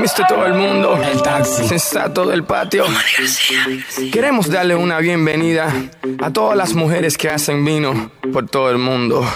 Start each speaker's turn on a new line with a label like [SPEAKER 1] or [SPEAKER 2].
[SPEAKER 1] Mister Todo el Mundo,
[SPEAKER 2] El Taxi,
[SPEAKER 1] sensato del patio. Queremos darle una bienvenida a todas las mujeres que hacen vino por todo el mundo.